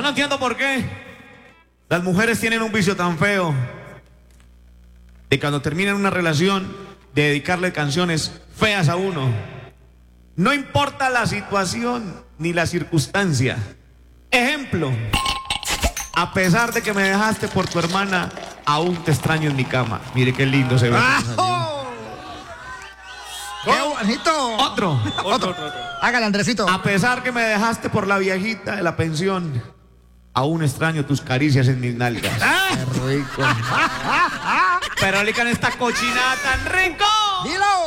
Yo no entiendo por qué las mujeres tienen un vicio tan feo de cuando terminan una relación de dedicarle canciones feas a uno. No importa la situación ni la circunstancia. Ejemplo, a pesar de que me dejaste por tu hermana, aún te extraño en mi cama. Mire qué lindo se ve. ¡Qué bonito! Otro. Hágale, Andresito. A pesar que me dejaste por la viejita de la pensión, aún extraño tus caricias en mis nalgas. ¡Qué rico! Pero lican esta cochinada tan rico. ¡Dilo!